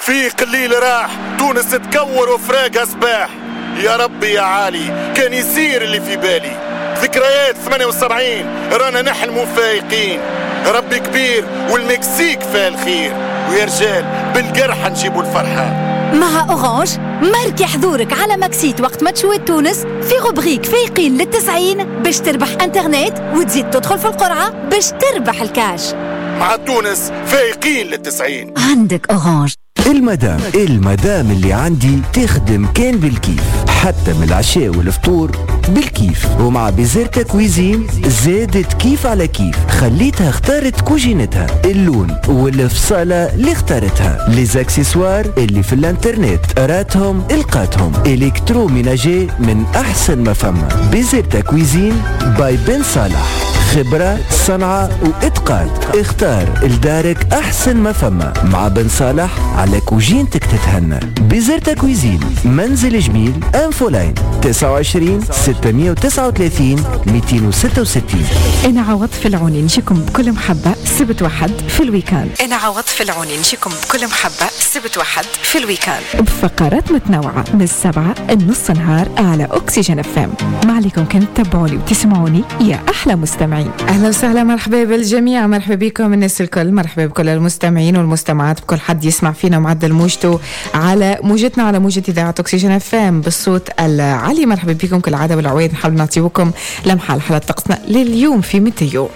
في قليل راح تونس تكور وفراقها سباح. يا ربي يا عالي كان يصير اللي في بالي. ذكريات 78 رانا نحلموا فايقين. ربي كبير والمكسيك فيها الخير. ويا رجال بالقرحة نجيبوا الفرحة. مع أورانج ماركي حضورك على ماكسيت وقت ما تشوي تونس في روبريك فايقين لل90 باش تربح انترنت وتزيد تدخل في القرعة باش تربح الكاش. مع تونس فايقين لل90. عندك أورانج. المدام اللي عندي تخدم كان بالكيف، حتى من العشاء والفطور بالكيف. ومع بيزيرتا كويزين زادت كيف على كيف، خليتها اختارت كوجينتها، اللون والفصالة اللي اختارتها، ليزاكسيسوار اللي في الانترنت راتهم القاتهم، الكترو ميناجي من احسن ما فما. بيزيرتا كويزين باي بن صالح، خبرة صنعة واتقان. اختار لدارك احسن ما فما مع بن صالح على كوجينتك تتهنى. بيزيرتا كويزين منزل جميل انفولاين 29 639 266. أنا عوض العوني نجيكم بكل محبة سبت واحد في الويكاند. أنا عوض العوني نجيكم بكل محبة سبت واحد في الويكاند بفقرات متنوعة من 7 النص نهار على أكسجين FM. ما عليكم كان تتابعوني وتسمعوني يا أحلى مستمعين. أهلا وسهلا، مرحبا بالجميع، مرحبا بكم الناس الكل، مرحبا بكل المستمعين والمستمعات، بكل حد يسمع فينا معدل موجته على موجتنا على موجة إذاعة أكسجين FM بالصوت العالي. مرحبا بكم كالعادة والعويد. نحاول نعطيكم لمحة على حالة طقسنا لليوم في ميتيو.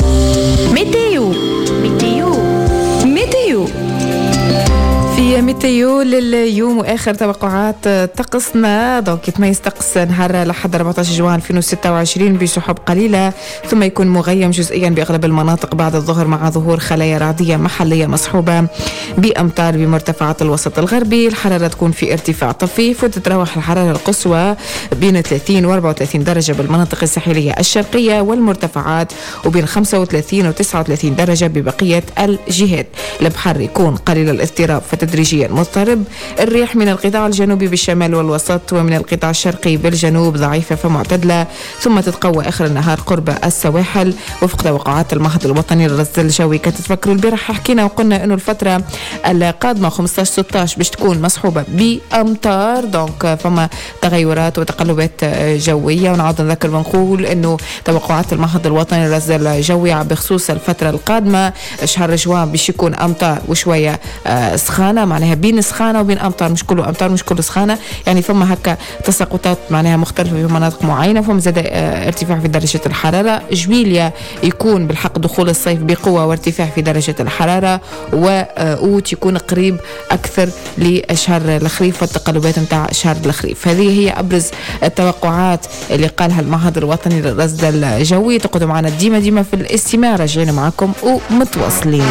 في ميتيو لليوم واخر توقعات طقسنا. دونك يتميز طقس نهار لحد 14 جوان 2026 بسحب قليله، ثم يكون مغيم جزئيا باغلب المناطق بعد الظهر مع ظهور خلايا رعديه محليه مصحوبه بامطار بمرتفعات الوسط الغربي. الحراره تكون في ارتفاع طفيف، وتتراوح الحراره القصوى بين 30 و 34 درجه بالمناطق الساحليه الشرقيه والمرتفعات، وبين 35 و 39 درجه ببقيه الجهات. البحر يكون قليل الاضطراب تدريجيا مضطرب. الريح من القطاع الجنوبي بالشمال والوسط ومن القطاع الشرقي بالجنوب ضعيفة فمعتدلة، ثم تتقوى آخر النهار قرب السواحل وفق توقعات المعهد الوطني للرصد الجوي. كنت تفكروا البارح حكينا وقلنا انه الفترة القادمة 15-16 باش تكون مصحوبة بأمطار، دونك فما تغيرات وتقلبات جوية. ونعود نذكر ونقول انه توقعات المعهد الوطني للرصد الجوي بخصوص الفترة القادمة شهر جوان باش يكون أمطار وشوية سخانة، معناها بين سخانة وبين أمطار، مش كله أمطار مش كله سخانة، يعني فما هكا تساقطات معناها مختلفة في مناطق معينة. فما زاد ارتفاع في درجة الحرارة. جويليا يكون بالحق دخول الصيف بقوة وارتفاع في درجة الحرارة، وأوت يكون قريب أكثر لشهر الخريف والتقلبات نتاع شهر الخريف. هذه هي أبرز التوقعات اللي قالها المعهد الوطني للرصد الجوي. تقعدوا معنا ديما في الاستماع، راجعين معكم ومتواصلين.